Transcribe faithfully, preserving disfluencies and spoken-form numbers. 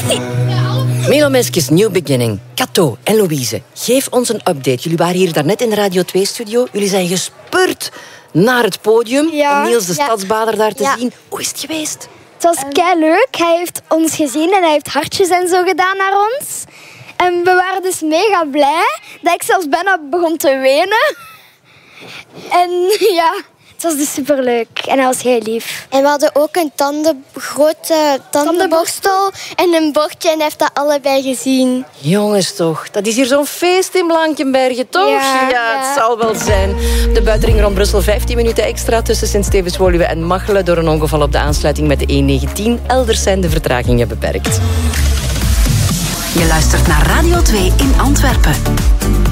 Milo Meskes, New Beginning. Cato en Louise, geef ons een update. Jullie waren hier daarnet in de Radio twee-studio. Jullie zijn gespurt naar het podium ja, om Niels de ja. Stadsbader daar te ja. zien. Hoe is het geweest? Het was kei leuk. Hij heeft ons gezien en hij heeft hartjes en zo gedaan naar ons. En we waren dus mega blij dat ik zelfs bijna begon te wenen. En ja, het was dus superleuk. En hij was heel lief. En we hadden ook een tanden, grote tandenborstel en een bordje en hij heeft dat allebei gezien. Jongens toch, dat is hier zo'n feest in Blankenberge, toch? Ja, ja, het zal wel zijn. De buitenring rond Brussel, vijftien minuten extra tussen Sint-Stevens-Woluwe en Machelen door een ongeval op de aansluiting met de E negentien. Elders zijn de vertragingen beperkt. Je luistert naar Radio twee in Antwerpen.